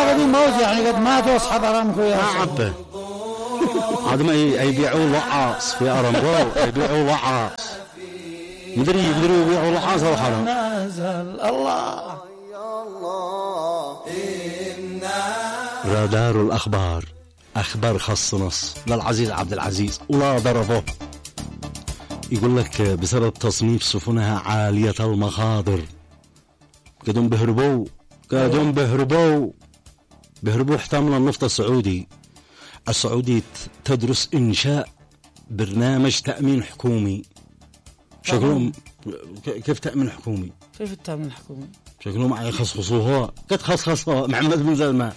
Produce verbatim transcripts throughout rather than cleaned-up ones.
قد يموت يعني قد ماتوا أصحاب أرامكو يا ما عبه هذا ما يبيعوا لعاص في أرامكو يبيعوا لعاص مدري يقدروا يبيعوا لعاص أو حرام نازل الله رادار الأخبار أخبار خاص نص للعزيز عبد العزيز ولا ضربه يقول لك بسبب تصنيف سفنها عالية المخاطر قدهم بهربوا قدهم بهربوا بهربوا احتمال النفط السعودي السعودي تدرس إنشاء برنامج تأمين حكومي شكلهم كيف تأمين حكومي كيف التأمين الحكومي شكلهم يخصصوها قد خصصوها محمد بن سلمان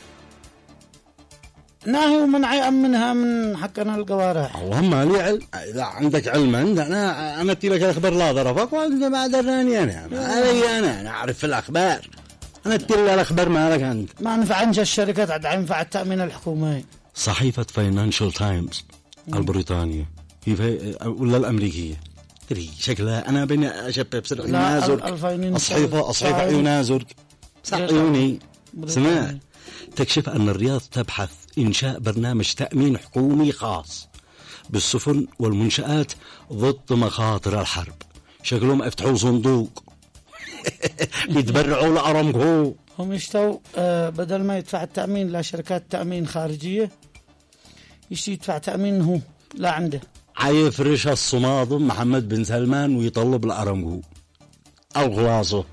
ناهي ومنع يأمنها من حقنا القوارح والله ما لي علم إذا عندك علم أنت أنا أنا أتي لك الأخبار لا ضربك وأنت ما دراني أنا علي أنا أنا أعرف في الأخبار أنا أتي لك الأخبار ما لك أنت ما نفعنش الشركات عاد ينفع التأمين الحكومي. صحيفة فاينانشال تايمز البريطانية هي في ولا الأمريكية تري شكلها أنا بني أشبه بسرعة ينازرك الصحيفة الصحيفة ينازرك صح عيوني سمع تكشف أن الرياض تبحث إنشاء برنامج تأمين حكومي خاص بالسفن والمنشآت ضد مخاطر الحرب شكلهم افتحوا صندوق يتبرعوا لأرامكو هم يشتوا آه بدل ما يدفع التأمين لشركات تأمين خارجية يشتي يدفع تأمين هو لا عنده عيفرش الصماض محمد بن سلمان ويطلب لأرامكو أو خلاصه